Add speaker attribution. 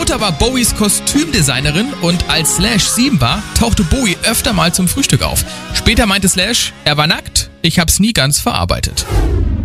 Speaker 1: Mutter war Bowies Kostümdesignerin und als Slash 7 war, tauchte Bowie öfter mal zum Frühstück auf. Später meinte Slash, er war nackt, ich hab's nie ganz verarbeitet.